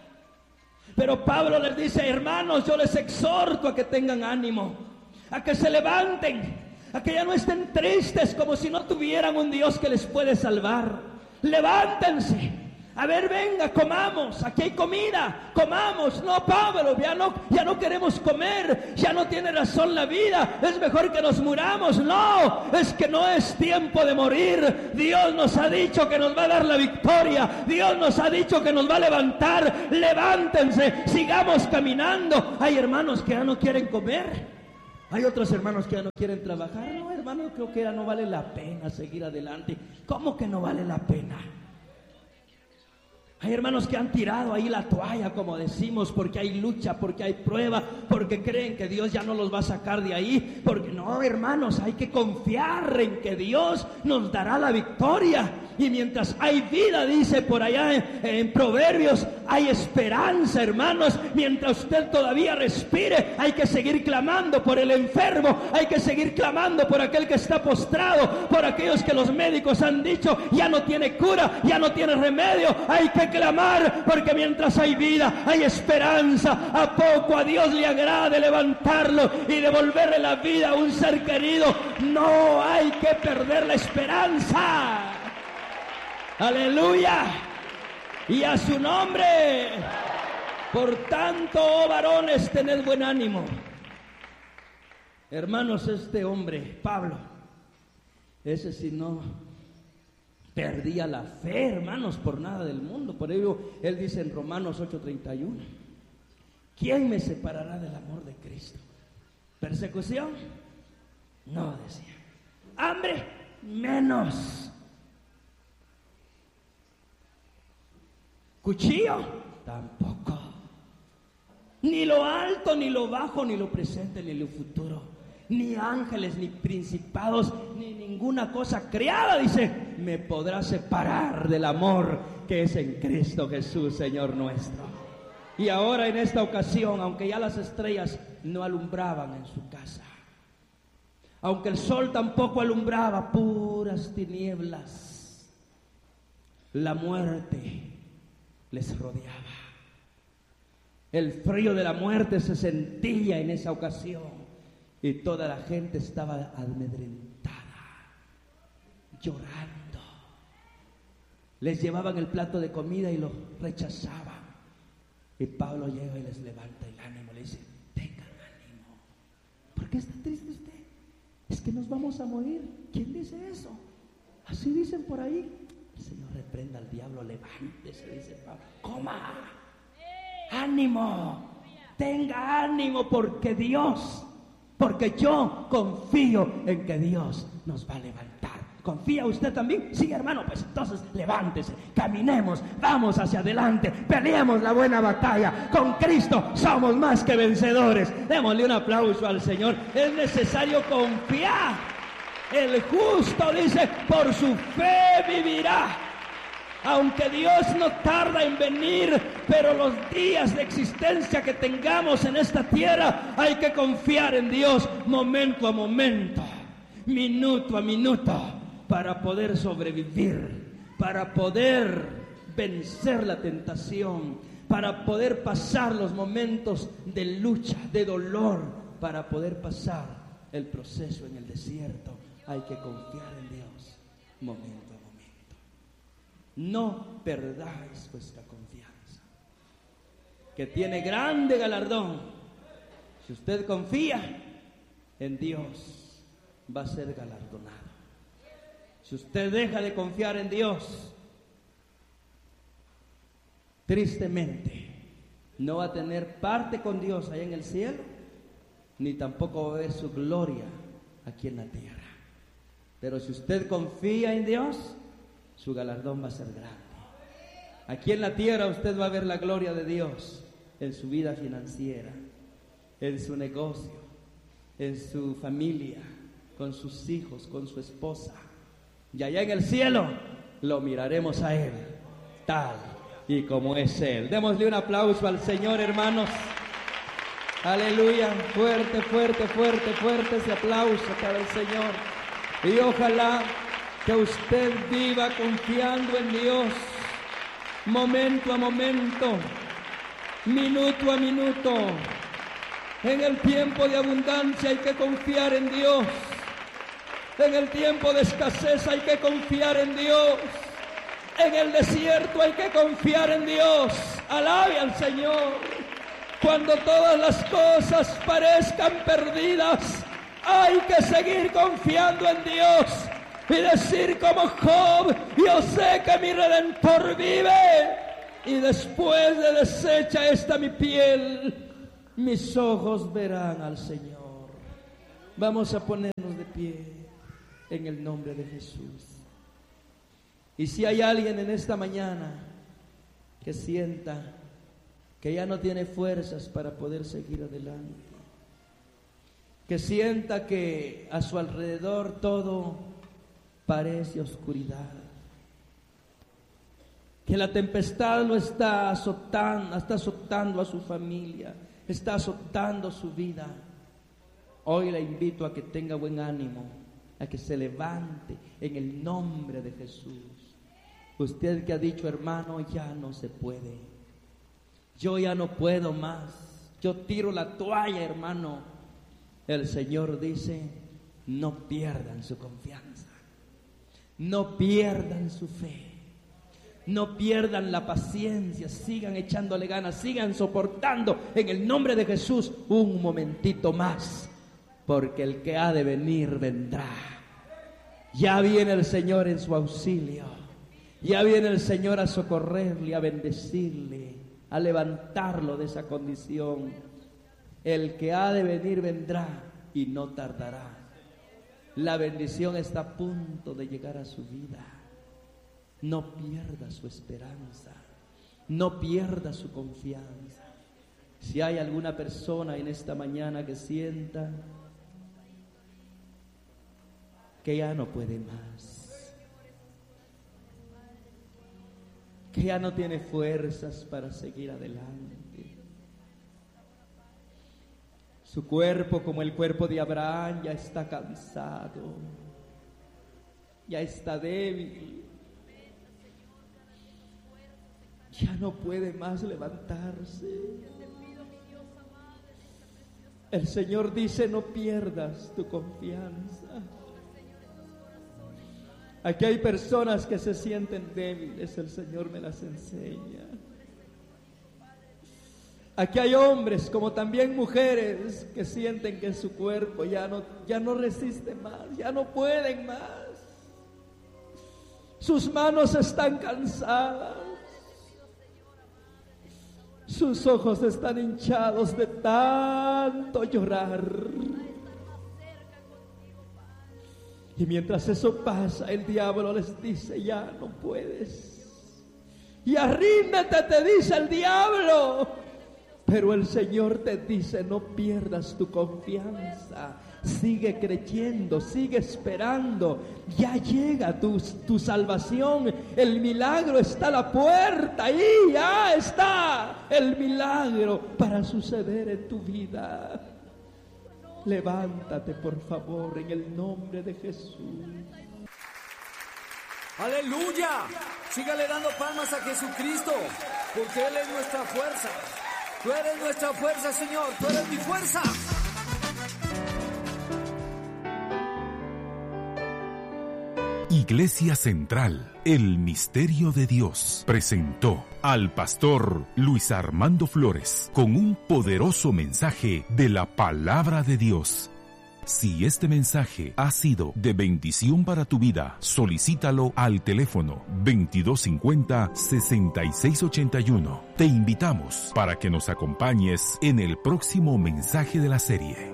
pero Pablo les dice: hermanos, yo les exhorto a que tengan ánimo, a que se levanten, a que ya no estén tristes como si no tuvieran un Dios que les puede salvar. Levántense, A ver, venga, comamos, aquí hay comida, comamos. No, Pablo, ya no, ya no queremos comer, ya no tiene razón la vida, es mejor que nos muramos. No, es que no es tiempo de morir. Dios nos ha dicho que nos va a dar la victoria, Dios nos ha dicho que nos va a levantar. Levántense, sigamos caminando. Hay hermanos que ya no quieren comer, hay otros hermanos que ya no quieren trabajar. No, hermano, creo que ya no vale la pena seguir adelante. ¿Cómo que no vale la pena? Hay hermanos que han tirado ahí la toalla, como decimos, porque hay lucha, porque hay prueba, porque creen que Dios ya no los va a sacar de ahí. Porque no, hermanos, hay que confiar en que Dios nos dará la victoria. Y mientras hay vida, dice por allá en, en Proverbios, hay esperanza, hermanos. Mientras usted todavía respire, hay que seguir clamando por el enfermo, hay que seguir clamando por aquel que está postrado, por aquellos que los médicos han dicho ya no tiene cura, ya no tiene remedio. Hay que clamar, porque mientras hay vida, hay esperanza. ¿A poco a Dios le agrade levantarlo y devolverle la vida a un ser querido? No hay que perder la esperanza. Aleluya. Y a su nombre. Por tanto, oh varones, tened buen ánimo. Hermanos, este hombre, Pablo, ese si no perdía la fe, hermanos, por nada del mundo. Por ello, él dice en Romanos ocho treinta y uno, ¿quién me separará del amor de Cristo? ¿Persecución? No, decía. ¿Hambre? Menos. ¿Cuchillo? Tampoco. Ni lo alto, ni lo bajo, ni lo presente, ni lo futuro, ni ángeles, ni principados, ni ninguna cosa creada, dice, me podrá separar del amor que es en Cristo Jesús, Señor nuestro. Y ahora en esta ocasión, aunque ya las estrellas no alumbraban en su casa, aunque el sol tampoco alumbraba, puras tinieblas, la muerte les rodeaba. El frío de la muerte se sentía en esa ocasión y toda la gente estaba amedrentada, llorando. Les llevaban el plato de comida y lo rechazaban. Y Pablo llega y les levanta el ánimo, le dice, tengan ánimo. ¿Por qué está triste usted? Es que nos vamos a morir. ¿Quién dice eso? Así dicen por ahí. El Señor reprenda al diablo, levántese, dice Pablo, coma. Ánimo, tenga ánimo, porque Dios, porque yo confío en que Dios nos va a levantar. ¿Confía usted también? Sí, hermano, pues entonces levántese, caminemos, vamos hacia adelante, peleemos la buena batalla. Con Cristo somos más que vencedores. Démosle un aplauso al Señor. Es necesario confiar. El justo, dice, por su fe vivirá. Aunque Dios no tarda en venir, pero los días de existencia que tengamos en esta tierra, hay que confiar en Dios momento a momento, minuto a minuto, para poder sobrevivir, para poder vencer la tentación, para poder pasar los momentos de lucha, de dolor, para poder pasar el proceso en el desierto. Hay que confiar en Dios momento. No perdáis vuestra confianza, que tiene grande galardón. Si usted confía en Dios, va a ser galardonado. Si usted deja de confiar en Dios, tristemente no va a tener parte con Dios allá en el cielo, ni tampoco va a ver su gloria aquí en la tierra. Pero si usted confía en Dios, su galardón va a ser grande. Aquí en la tierra usted va a ver la gloria de Dios en su vida financiera, en su negocio, en su familia, con sus hijos, con su esposa. Y allá en el cielo lo miraremos a Él, tal y como es Él. Démosle un aplauso al Señor, hermanos. Aleluya. Fuerte, fuerte, fuerte, fuerte ese aplauso para el Señor. Y ojalá que usted viva confiando en Dios, momento a momento, minuto a minuto. En el tiempo de abundancia hay que confiar en Dios. En el tiempo de escasez hay que confiar en Dios. En el desierto hay que confiar en Dios. Alabe al Señor. Cuando todas las cosas parezcan perdidas, hay que seguir confiando en Dios y decir como Job: yo sé que mi Redentor vive, y después de deshecha esta mi piel, mis ojos verán al Señor. Vamos a ponernos de pie en el nombre de Jesús. Y si hay alguien en esta mañana que sienta que ya no tiene fuerzas para poder seguir adelante, que sienta que a su alrededor todo parece oscuridad, que la tempestad lo está azotando, está azotando a su familia, está azotando su vida, hoy le invito a que tenga buen ánimo, a que se levante en el nombre de Jesús. Usted que ha dicho: hermano, ya no se puede, yo ya no puedo más, yo tiro la toalla, hermano. El Señor dice: no pierdan su confianza, no pierdan su fe, no pierdan la paciencia, sigan echándole ganas, sigan soportando en el nombre de Jesús un momentito más, porque el que ha de venir vendrá. Ya viene el Señor en su auxilio, ya viene el Señor a socorrerle, a bendecirle, a levantarlo de esa condición. El que ha de venir vendrá y no tardará. La bendición está a punto de llegar a su vida. No pierda su esperanza, no pierda su confianza. Si hay alguna persona en esta mañana que sienta que ya no puede más, que ya no tiene fuerzas para seguir adelante, su cuerpo, como el cuerpo de Abraham, ya está cansado, ya está débil, ya no puede más levantarse. El Señor dice: no pierdas tu confianza. Aquí hay personas que se sienten débiles, el Señor me las enseña. Aquí hay hombres como también mujeres que sienten que su cuerpo ya no, ya no resiste más, ya no pueden más. Sus manos están cansadas, sus ojos están hinchados de tanto llorar. Y mientras eso pasa, el diablo les dice: ya no puedes. Y arríndete, te dice el diablo. Pero el Señor te dice: no pierdas tu confianza. Sigue creyendo, sigue esperando. Ya llega tu, tu salvación. El milagro está a la puerta. Ahí ya está el milagro para suceder en tu vida. Levántate, por favor, en el nombre de Jesús. ¡Aleluya! Sígale dando palmas a Jesucristo, porque Él es nuestra fuerza. Tú eres nuestra fuerza, Señor. Tú eres mi fuerza. Iglesia Central, el Misterio de Dios, presentó al pastor Luis Armando Flores con un poderoso mensaje de la Palabra de Dios. Si este mensaje ha sido de bendición para tu vida, solicítalo al teléfono veintidós cincuenta, sesenta y seis ochenta y uno. Te invitamos para que nos acompañes en el próximo mensaje de la serie.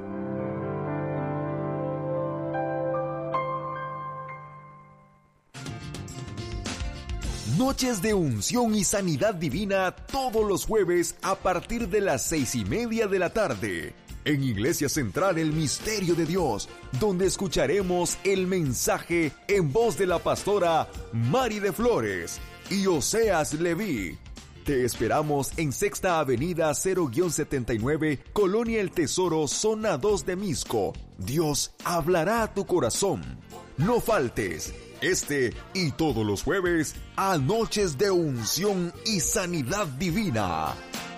Noches de unción y sanidad divina todos los jueves a partir de las seis y media de la tarde. En Iglesia Central, el Misterio de Dios, donde escucharemos el mensaje en voz de la pastora Mari de Flores y Oseas Leví. Te esperamos en Sexta Avenida cero setenta y nueve, Colonia El Tesoro, Zona dos de Misco. Dios hablará a tu corazón. No faltes. Este y todos los jueves a Noches de Unción y Sanidad Divina.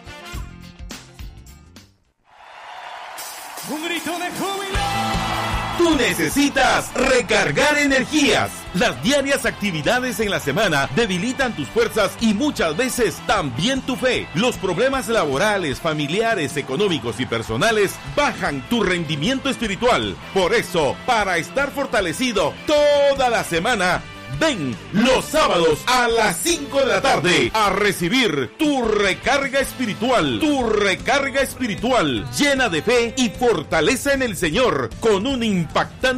¡Un grito de júbilo! Tú necesitas recargar energías. Las diarias actividades en la semana debilitan tus fuerzas y muchas veces también tu fe. Los problemas laborales, familiares, económicos y personales bajan tu rendimiento espiritual. Por eso, para estar fortalecido toda la semana, ven los sábados a las cinco de la tarde a recibir tu recarga espiritual, tu recarga espiritual llena de fe y fortaleza en el Señor, con un impactante